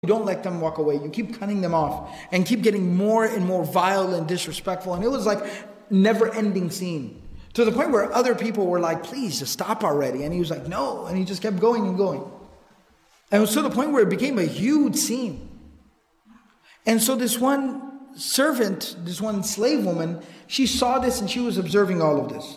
You don't let them walk away. You keep cutting them off and keep getting more and more vile and disrespectful. And it was like never-ending scene. To the point where other people were like, please, just stop already. And he was like, no. And he just kept going and going. And it was to the point where it became a huge scene. And so this one servant, this one slave woman, she saw this and she was observing all of this.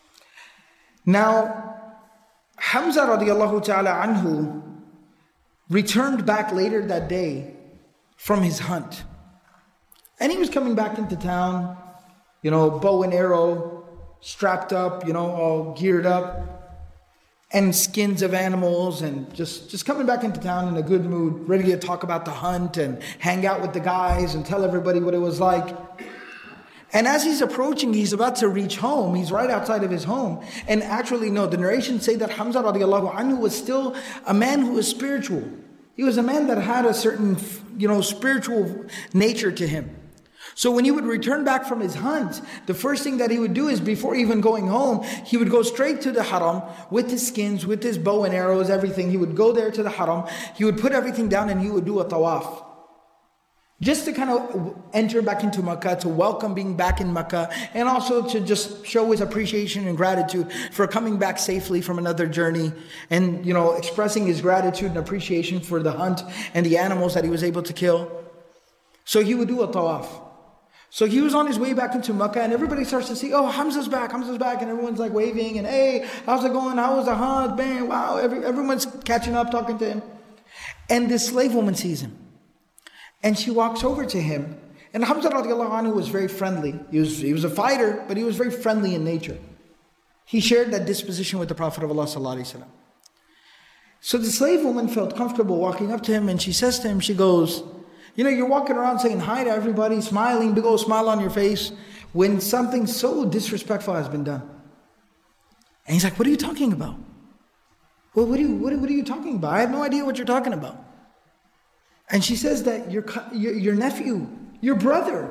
Now, Hamza radiallahu ta'ala anhu returned back later that day from his hunt. And he was coming back into town, bow and arrow, strapped up, all geared up, and skins of animals, and just coming back into town in a good mood, ready to talk about the hunt and hang out with the guys and tell everybody what it was like. And as he's approaching, he's about to reach home. He's right outside of his home. And actually, no, the narrations say that Hamza radiallahu anhu was still a man who was spiritual. He was a man that had a certain, spiritual nature to him. So when he would return back from his hunt, the first thing that he would do is, before even going home, he would go straight to the haram with his skins, with his bow and arrows, everything. He would go there to the haram. He would put everything down and he would do a tawaf. Just to kind of enter back into Makkah, to welcome being back in Makkah, and also to just show his appreciation and gratitude for coming back safely from another journey, and expressing his gratitude and appreciation for the hunt and the animals that he was able to kill. So he would do a tawaf. So he was on his way back into Makkah, and everybody starts to see, oh, Hamza's back, and everyone's like waving, and hey, how's it going? How was the hunt? Bang, wow, everyone's catching up, talking to him. And this slave woman sees him. And she walks over to him. And Hamza radiallahu anhu was very friendly. He was a fighter, but he was very friendly in nature. He shared that disposition with the Prophet of Allah sallallahu alaihi wasallam. So the slave woman felt comfortable walking up to him, and she says to him, she goes, you're walking around saying hi to everybody, smiling, big old smile on your face, when something so disrespectful has been done. And he's like, what are you talking about? Well, what are you talking about? I have no idea what you're talking about. And she says that your nephew, your brother,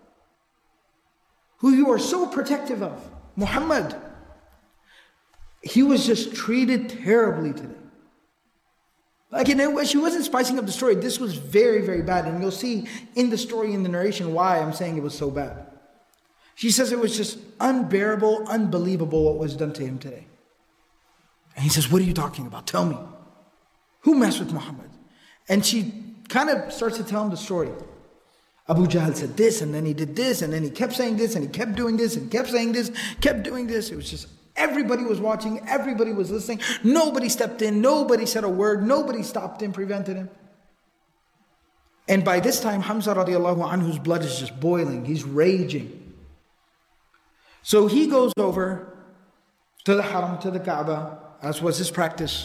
who you are so protective of, Muhammad, he was just treated terribly today. She wasn't spicing up the story. This was very, very bad. And you'll see in the story, in the narration, why I'm saying it was so bad. She says it was just unbearable, unbelievable what was done to him today. And he says, what are you talking about? Tell me. Who messed with Muhammad? And she kind of starts to tell him the story. Abu Jahl said this, and then he did this, and then he kept saying this, and he kept doing this, and kept saying this, kept doing this. It was just, everybody was watching, everybody was listening. Nobody stepped in, nobody said a word, nobody stopped him, prevented him. And by this time, Hamza radiallahu anhu's blood is just boiling. He's raging. So he goes over to the haram, to the Kaaba, as was his practice.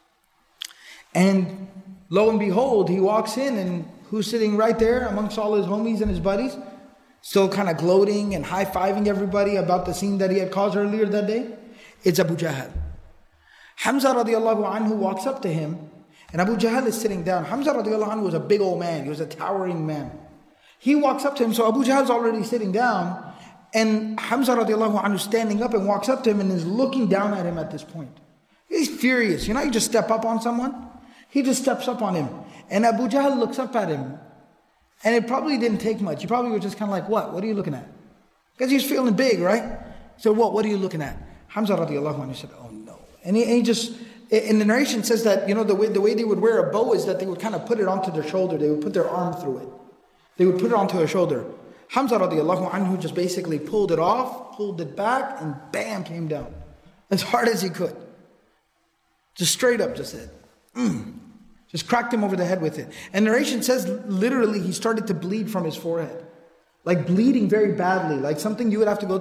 And lo and behold, he walks in, and who's sitting right there amongst all his homies and his buddies, still kind of gloating and high-fiving everybody about the scene that he had caused earlier that day? It's Abu Jahl. Hamza radiallahu anhu walks up to him, and Abu Jahl is sitting down. Hamza radiallahu anhu was a big old man. He was a towering man. He walks up to him, so Abu Jahl's already sitting down, and Hamza radiallahu anhu standing up and walks up to him and is looking down at him at this point. He's furious. You just step up on someone? He just steps up on him. And Abu Jahl looks up at him. And it probably didn't take much. He probably was just kind of like, what? What are you looking at? Because he was feeling big, right? So what are you looking at? Hamza radiallahu anhu said, oh no. And he just, in the narration says that, the way they would wear a bow is that they would kind of put it onto their shoulder. They would put their arm through it. They would put it onto a shoulder. Hamza radiallahu anhu just basically pulled it off, pulled it back, and bam, came down. As hard as he could. Just straight up just said, Just cracked him over the head with it. And narration says literally he started to bleed from his forehead. Like bleeding very badly. Like something you would have to go